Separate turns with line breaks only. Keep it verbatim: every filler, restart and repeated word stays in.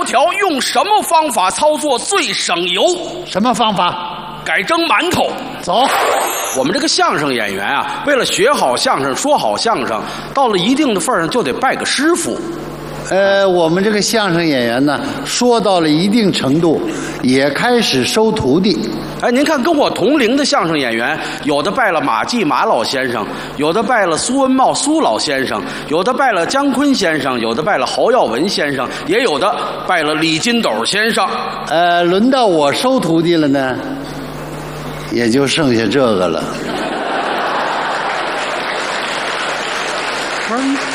条，用什么方法操作最省油？
什么方法？
改蒸馒头。
走。
我们这个相声演员啊，为了学好相声、说好相声，到了一定的份儿上就得拜个师傅。
呃，我们这个相声演员呢，说到了一定程度，也开始收徒弟。
哎，您看跟我同龄的相声演员，有的拜了马季马老先生，有的拜了苏文茂苏老先生，有的拜了姜昆先生，有的拜了侯耀文先生，也有的拜了李金斗先生。
呃，轮到我收徒弟了呢，也就剩下这个了。
不是。